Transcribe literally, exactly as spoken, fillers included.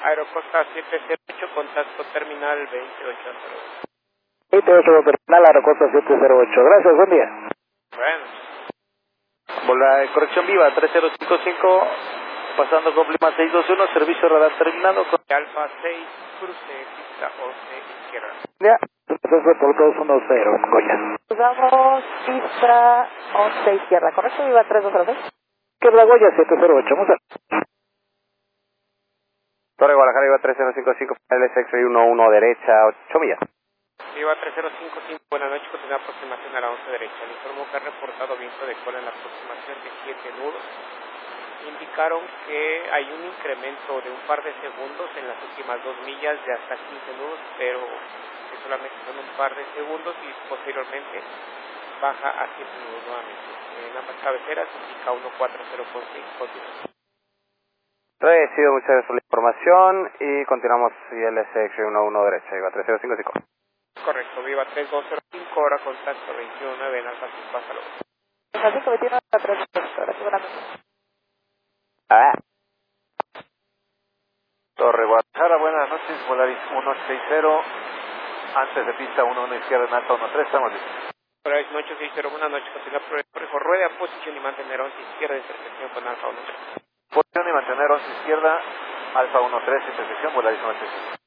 Aerocosta siete cero ocho, contacto terminal veintiocho cero ocho. veintiocho terminal Aerocosta siete cero ocho. Gracias, buen día. Bueno. Bola de corrección viva tres cero cinco cinco, pasando con Lima seis dos uno, servicio radar terminado con Alfa seis, cruce, pista once, izquierda. Ya, entonces por dos uno cero, Goya. Vamos, pista once, izquierda, ¿correcto? Viva tres dos cero seis. Izquierda, Goya siete cero ocho, muchas gracias. Torre Guadalajara, Viva tres cero cinco cinco, L S X uno uno derecha, ocho millas. Viva tres cero cinco cinco, buenas noches, continúa aproximación a la once derecha. Le informo que ha reportado viento de cola en la aproximación de siete nudos. Indicaron que hay un incremento de un par de segundos en las últimas dos millas de hasta quince nudos, pero que solamente son un par de segundos y posteriormente baja a siete nudos nuevamente. En ambas cabeceras indica uno cuatro cero con seis. Recibido, muchas gracias por la información y continuamos L S X uno uno derecha, Viva tres cero cinco cinco. Correcto, Viva tres dos cero cinco, ahora contacto veintiuno nueve en Alfa cinco, hasta luego. Alfa cinco, veintiuno, tres dos cero, gracias, buenas noches. Ah. Torre Guadalajara, buenas noches, Volaris uno seis cero, antes de pista uno uno izquierda en Alfa uno tres, estamos listos. Volaris ocho seis cero, buenas noches, continúa por rueda, posición y mantener once izquierda, intersección con Alfa uno tres. Posición y mantener once izquierda, Alfa uno tres, intersección, Volaris uno seis cero.